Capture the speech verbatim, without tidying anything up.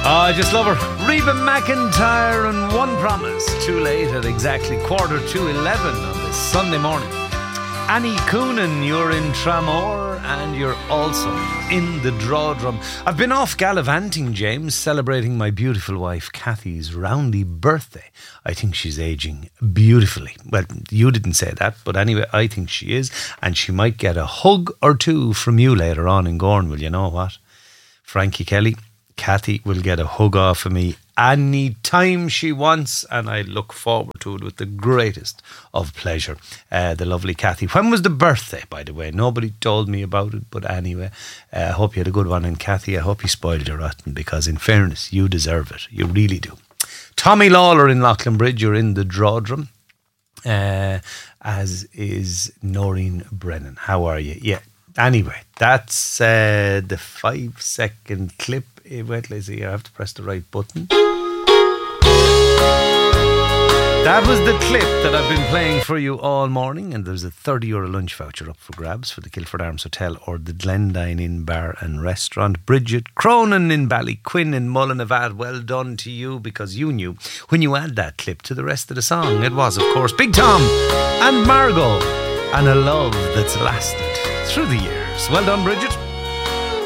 Oh, I just love her. Reba McEntire and One Promise. Too late at exactly quarter to eleven on this Sunday morning. Annie Coonan, you're in Tramore and you're also in the Draw Drum. I've been off gallivanting, James, celebrating my beautiful wife Kathy's roundy birthday. I think she's aging beautifully. Well, you didn't say that, but anyway, I think she is. And she might get a hug or two from you later on in Gorneville. You know what? Frankie Kelly, Kathy will get a hug off of me any time she wants, and I look forward to it with the greatest of pleasure. Uh, the lovely Kathy. When was the birthday, by the way? Nobody told me about it, but anyway, uh, I hope you had a good one. And Kathy, I hope you spoiled your rotten, because in fairness, you deserve it. You really do. Tommy Lawler in Laughlinbridge, you're in the Draw Drum, uh, as is Noreen Brennan. How are you? Yeah. Anyway, that's uh, the five second clip. Wait, let's see, I have to press the right button. That was the clip that I've been playing for you all morning, and there's a thirty euro lunch voucher up for grabs for the Kilford Arms Hotel or the Glendine Inn Bar and Restaurant. Bridget Cronin in Ballyquin in Mullinavat, well done to you, because you knew when you add that clip to the rest of the song. It was, of course, Big Tom and Margot and a love that's lasted through the years. Well done, Bridget.